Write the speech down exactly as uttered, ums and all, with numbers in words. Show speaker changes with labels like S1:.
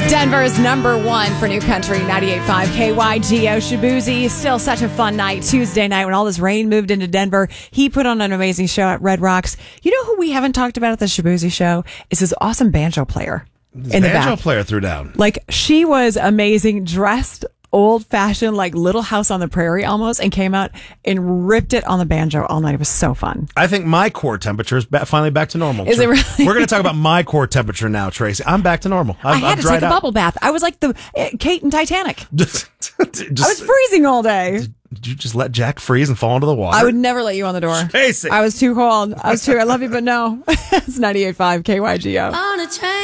S1: Denver's number one for New Country, ninety-eight point five K Y G O. Shabuzi, still such a fun night. Tuesday night when all this rain moved into Denver, he put on an amazing show at Red Rocks. You know who we haven't talked about at the Shabuzi show? Is his awesome banjo player.
S2: This
S1: in the
S2: banjo
S1: back.
S2: player threw down.
S1: Like, she was amazing, dressed old-fashioned, like Little House on the Prairie almost, and came out and ripped it on the banjo all night. It was so fun.
S2: I think my core temperature is ba- finally back to normal.
S1: Is it really?
S2: We're going to talk about my core temperature now, Tracy. I'm back to normal. I've,
S1: I had
S2: I've
S1: to
S2: dried
S1: take a
S2: out.
S1: bubble bath. I was like the uh, Kate in Titanic.
S2: Just,
S1: I was freezing all day.
S2: Did you just let Jack freeze and fall into the water?
S1: I would never let you on the door.
S2: Tracy.
S1: I was too cold. I was too, I love you, but no. It's ninety-eight point five K Y G O.
S3: On a train.